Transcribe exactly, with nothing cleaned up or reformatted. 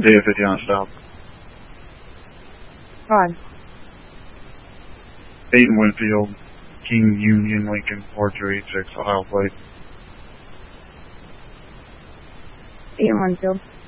Data fifty on stop. On. eight in Winfield, King Union, Lincoln, four two eight six, Ohio plate. eight in Winfield.